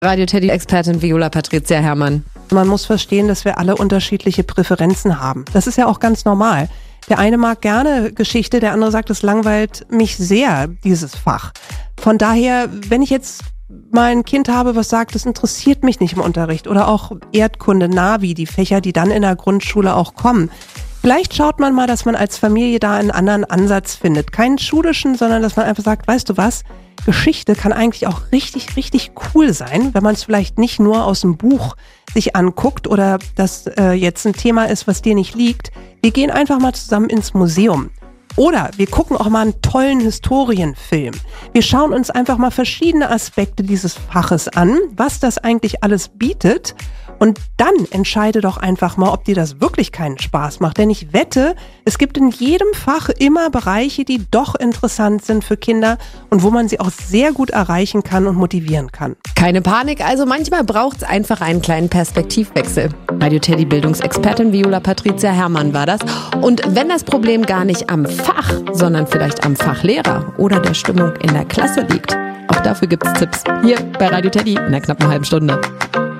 Radio Teddy-Expertin Viola Patricia Herrmann. Man muss verstehen, dass wir alle unterschiedliche Präferenzen haben. Das ist ja auch ganz normal. Der eine mag gerne Geschichte, der andere sagt, es langweilt mich sehr, dieses Fach. Von daher, wenn ich jetzt mal ein Kind habe, was sagt, das interessiert mich nicht im Unterricht, oder auch Erdkunde, Navi, die Fächer, die dann in der Grundschule auch kommen. Vielleicht schaut man mal, dass man als Familie da einen anderen Ansatz findet. Keinen schulischen, sondern dass man einfach sagt, weißt du was, Geschichte kann eigentlich auch richtig, richtig cool sein, wenn man es vielleicht nicht nur aus dem Buch sich anguckt oder das jetzt ein Thema ist, was dir nicht liegt. Wir gehen einfach mal zusammen ins Museum. Oder wir gucken auch mal einen tollen Historienfilm. Wir schauen uns einfach mal verschiedene Aspekte dieses Faches an, was das eigentlich alles bietet. Und dann entscheide doch einfach mal, ob dir das wirklich keinen Spaß macht. Denn ich wette, es gibt in jedem Fach immer Bereiche, die doch interessant sind für Kinder und wo man sie auch sehr gut erreichen kann und motivieren kann. Keine Panik, also manchmal braucht es einfach einen kleinen Perspektivwechsel. Radio Teddy Bildungsexpertin Viola Patricia Herrmann war das. Und wenn das Problem gar nicht am Fach, sondern vielleicht am Fachlehrer oder der Stimmung in der Klasse liegt, auch dafür gibt's Tipps hier bei Radio Teddy in einer knappen halben Stunde.